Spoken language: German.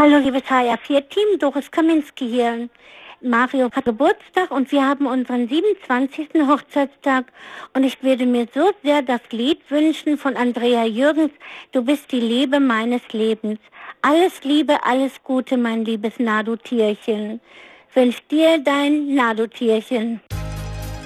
Hallo, liebes HR4-Team, Doris Kaminski hier. Mario hat Geburtstag und wir haben unseren 27. Hochzeitstag und ich würde mir so sehr das Lied wünschen von Andrea Jürgens, Du bist die Liebe meines Lebens. Alles Liebe, alles Gute, mein liebes Nadu-Tierchen. Wünsch dir dein Nadu-Tierchen.